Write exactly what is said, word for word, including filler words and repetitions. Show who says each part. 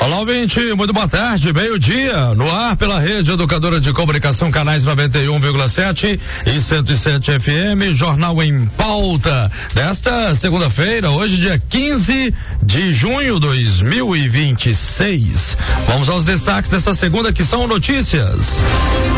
Speaker 1: Olá, ouvinte, muito boa tarde, meio-dia, no ar pela Rede Educadora de Comunicação, canais noventa e um vírgula sete e cento e sete F M, Jornal em Pauta, desta segunda-feira, hoje dia quinze de junho de dois mil e vinte e seis. Vamos aos destaques dessa segunda, que são notícias.